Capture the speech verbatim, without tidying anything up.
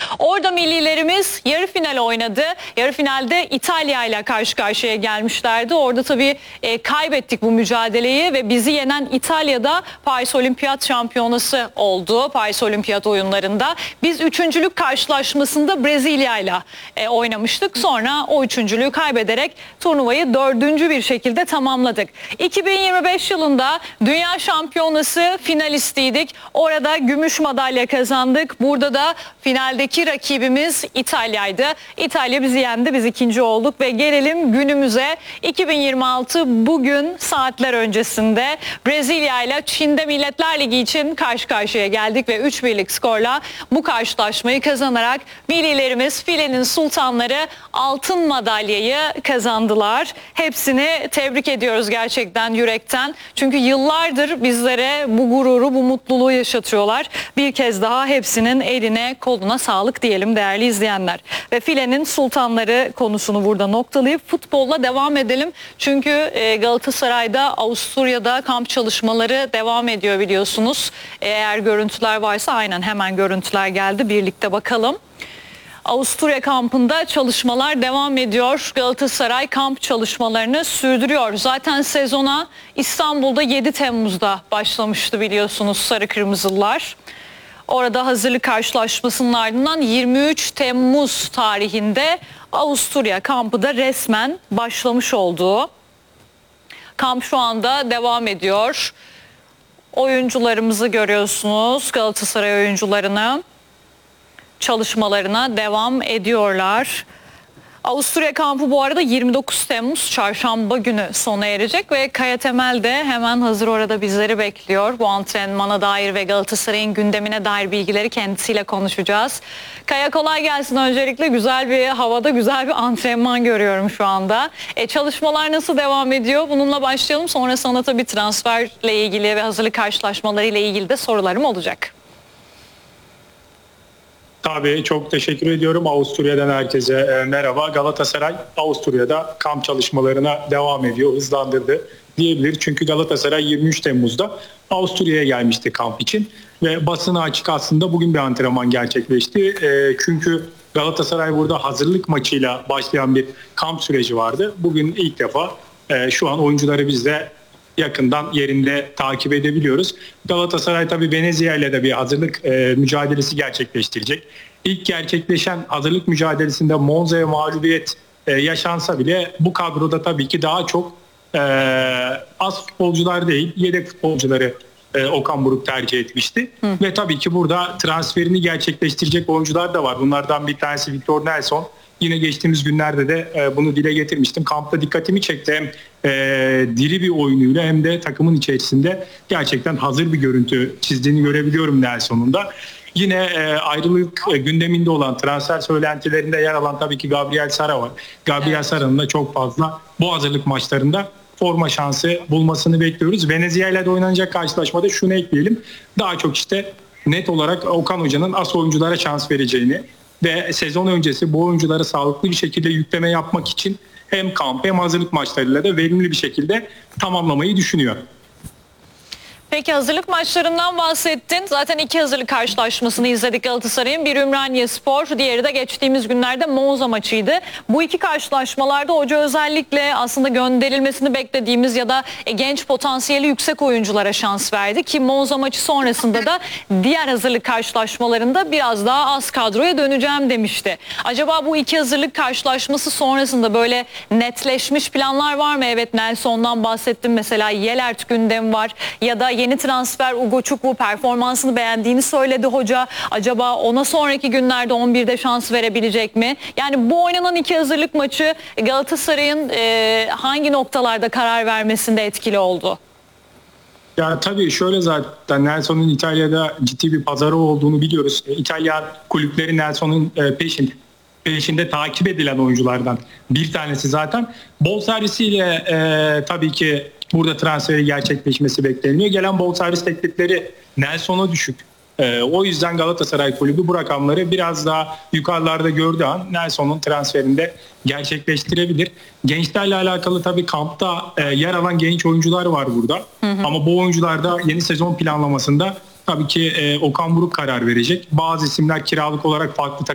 Orada millilerimiz yarı final oynadı. Yarı finalde İtalya ile karşı karşıya gelmişlerdi. Orada tabii e, kaybettik bu mücadeleyi ve bizi yenen İtalya'da Paris Olimpiyat Şampiyonası oldu. Paris Olimpiyat oyunlarında. Biz üçüncülük karşılaşmasında Brezilya ile e, oynamıştık. Sonra o üçüncülüğü kaybederek turnuvayı dördüncü bir şekilde tamamladık. iki bin yirmi beş yılında Dünya Şampiyonası finalistiydik. Orada gümüş madalya kazandık. Burada da finaldeki rakibimiz İtalya'ydı. İtalya bizi yendi, biz ikinci olduk ve gelelim günümüze. iki bin yirmi altı bugün saatler öncesinde Brezilya ile Çin'de Milletler Ligi için karşı karşıya geldik ve üç birlik skorla bu karşılaşmayı kazanarak millilerimiz filenin sultanları altın madalyayı kazandılar. Hepsini tebrik ediyoruz gerçekten yürekten. Çünkü yıllardır bizlere bu gururu, bu mutluluğu yaşatıyorlar. Bir kez daha hepsinin eline, koluna sağlık diyelim değerli izleyenler. Ve filenin sultanları konusunu burada noktalayıp futbolla devam edelim. Çünkü Galatasaray'da, Avusturya'da kamp çalışmaları devam ediyor biliyorsunuz. Eğer görüntüler varsa aynen hemen görüntüler geldi. Birlikte bakalım. Avusturya kampında çalışmalar devam ediyor. Galatasaray kamp çalışmalarını sürdürüyor. Zaten sezona İstanbul'da yedi Temmuz'da başlamıştı biliyorsunuz sarı kırmızılar. Orada hazırlık karşılaşmasının ardından yirmi üç Temmuz tarihinde Avusturya kampı da resmen başlamış oldu. Kamp şu anda devam ediyor. Oyuncularımızı görüyorsunuz, Galatasaray oyuncularını. Çalışmalarına devam ediyorlar. Avusturya kampı bu arada yirmi dokuz Temmuz çarşamba günü sona erecek ve Kaya Temel de hemen hazır orada bizleri bekliyor. Bu antrenmana dair ve Galatasaray'ın gündemine dair bilgileri kendisiyle konuşacağız. Kaya kolay gelsin öncelikle. Güzel bir havada güzel bir antrenman görüyorum şu anda. E, çalışmalar nasıl devam ediyor? Bununla başlayalım. Sonra sana tabii transferle ilgili ve hazırlık karşılaşmaları ile ilgili de sorularım olacak. Tabii çok teşekkür ediyorum. Avusturya'dan herkese e, merhaba. Galatasaray Avusturya'da kamp çalışmalarına devam ediyor, hızlandırdı diyebilir. Çünkü Galatasaray yirmi üç Temmuz'da Avusturya'ya gelmişti kamp için ve basına açık aslında bugün bir antrenman gerçekleşti. E, çünkü Galatasaray burada hazırlık maçıyla başlayan bir kamp süreci vardı. Bugün ilk defa e, şu an oyuncuları biz de yakından yerinde takip edebiliyoruz. Galatasaray tabii Venezia ile de bir hazırlık e, mücadelesi gerçekleştirecek. İlk gerçekleşen hazırlık mücadelesinde Monza'ya mağlubiyet e, yaşansa bile bu kadroda tabii ki daha çok e, az futbolcular değil, yedek futbolcuları e, Okan Buruk tercih etmişti. Hı. Ve tabii ki burada transferini gerçekleştirecek oyuncular da var. Bunlardan bir tanesi Victor Nelson. Yine geçtiğimiz günlerde de e, bunu dile getirmiştim. Kampta dikkatimi çekti. Hem e, diri bir oyunuyla hem de takımın içerisinde gerçekten hazır bir görüntü çizdiğini görebiliyorum Nelson'un da. Yine e, ayrılık e, gündeminde olan transfer söylentilerinde yer alan tabii ki Gabriel Sara var. Gabriel evet. Sara'nın da çok fazla bu hazırlık maçlarında forma şansı bulmasını bekliyoruz. Venezia ile de oynanacak karşılaşmada şunu ekleyelim. Daha çok işte net olarak Okan Hoca'nın as oyunculara şans vereceğini ve sezon öncesi bu oyunculara sağlıklı bir şekilde yükleme yapmak için hem kamp hem hazırlık maçlarıyla da verimli bir şekilde tamamlamayı düşünüyor. Peki hazırlık maçlarından bahsettin. Zaten iki hazırlık karşılaşmasını izledik Galatasaray'ın. Bir Ümraniye-Spor, diğeri de geçtiğimiz günlerde Monza maçıydı. Bu iki karşılaşmalarda hoca özellikle aslında gönderilmesini beklediğimiz ya da genç potansiyeli yüksek oyunculara şans verdi. Ki Monza maçı sonrasında da diğer hazırlık karşılaşmalarında biraz daha az kadroya döneceğim demişti. Acaba bu iki hazırlık karşılaşması sonrasında böyle netleşmiş planlar var mı? Evet, Nelson'dan bahsettim mesela, Yelert gündem var ya da yeni transfer Ugo Çukwu performansını beğendiğini söyledi hoca. Acaba ona sonraki günlerde on birde şans verebilecek mi? Yani bu oynanan iki hazırlık maçı Galatasaray'ın e, hangi noktalarda karar vermesinde etkili oldu? Ya tabii şöyle, zaten Nelson'un İtalya'da ciddi bir pazarı olduğunu biliyoruz. İtalyan kulüpleri Nelson'un peşinde. peşinde takip edilen oyunculardan bir tanesi zaten. Bonservisiyle e, tabii ki burada transferi gerçekleşmesi bekleniyor. Gelen bonservis teklifleri Nelson'a düşük. E, o yüzden Galatasaray Kulübü bu rakamları biraz daha yukarılarda gördüğü an Nelson'un transferinde gerçekleştirebilir. Gençlerle alakalı tabii kampta e, yer alan genç oyuncular var burada. Hı hı. Ama bu oyuncular da yeni sezon planlamasında tabii ki e, Okan Buruk karar verecek. Bazı isimler kiralık olarak farklı